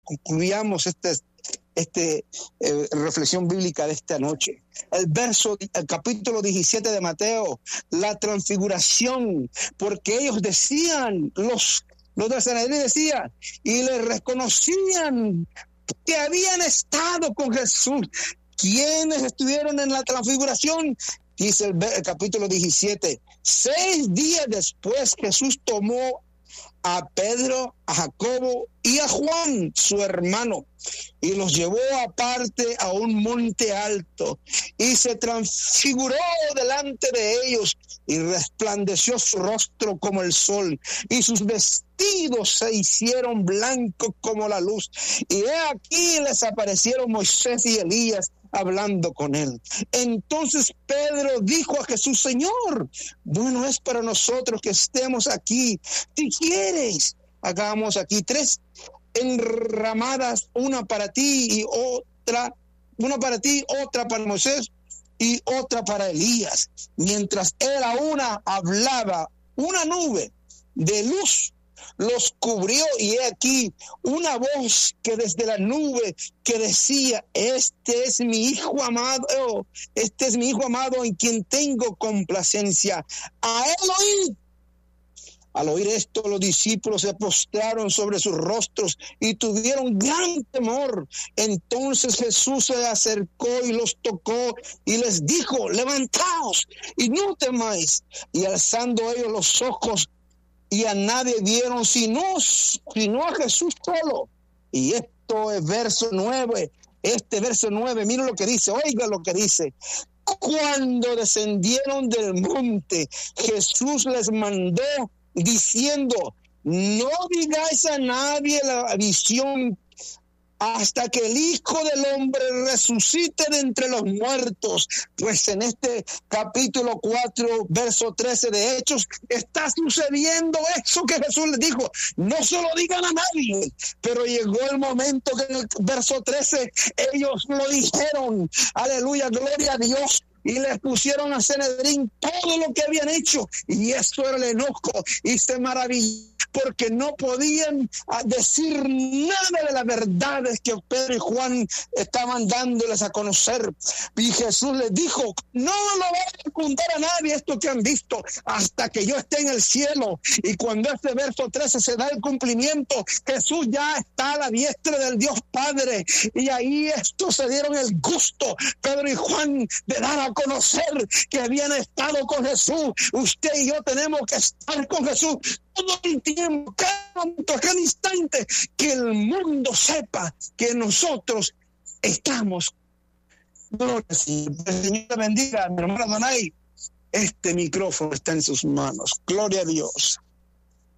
concluyamos reflexión bíblica de esta noche. El capítulo 17 de Mateo, la transfiguración, porque ellos decían, los de Sanedrín decían, y le reconocían que habían estado con Jesús. ¿Quiénes estuvieron en la transfiguración? Dice el capítulo 17, 6 días después Jesús tomó a Pedro, a Jacobo y a Juan, su hermano, y los llevó aparte a un monte alto, y se transfiguró delante de ellos, y resplandeció su rostro como el sol, y sus vestidos se hicieron blancos como la luz. Y he aquí les aparecieron Moisés y Elías hablando con él. Entonces Pedro dijo a Jesús: Señor, bueno es para nosotros que estemos aquí. Si quieres, hagamos aquí 3 enramadas, una para ti y otra para Moisés y otra para Elías. Mientras él aún hablaba, una nube de luz los cubrió, y he aquí una voz que desde la nube que decía: este es mi hijo amado en quien tengo complacencia, a él oíd. Al oír esto, los discípulos se postraron sobre sus rostros y tuvieron gran temor. Entonces Jesús se acercó y los tocó y les dijo: levantaos y no temáis. Y alzando ellos los ojos, y a nadie vieron sino a Jesús solo. Y esto es verso 9. Verso 9, miren lo que dice, oiga lo que dice. Cuando descendieron del monte, Jesús les mandó diciendo: no digáis a nadie la visión hasta que el Hijo del Hombre resucite de entre los muertos. Pues en este capítulo 4, verso 13 de Hechos, está sucediendo eso que Jesús les dijo: no se lo digan a nadie. Pero llegó el momento que en el verso 13 ellos lo dijeron. Aleluya, gloria a Dios. Y les pusieron a Sanedrín todo lo que habían hecho, y eso era el enojo, y se maravilló porque no podían decir nada de las verdades que Pedro y Juan estaban dándoles a conocer. Y Jesús les dijo: no lo vayan a contar a nadie esto que han visto hasta que yo esté en el cielo. Y cuando este verso 13 se da el cumplimiento, Jesús ya está a la diestra del Dios Padre, y ahí estos se dieron el gusto, Pedro y Juan, de dar a conocer que habían estado con Jesús. Usted y yo tenemos que estar con Jesús todo el tiempo, cada instante, que el mundo sepa que nosotros estamos. Gloria al Señor. El Señor te bendiga, mi hermano Donay. Este micrófono está en sus manos. Gloria a Dios.